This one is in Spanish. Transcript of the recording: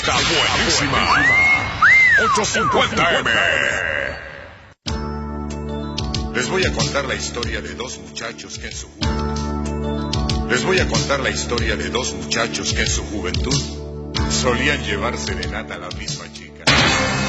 está buenísima. 850M. Les voy a contar la historia de dos muchachos que en su juventud solían llevar serenata a la misma chica.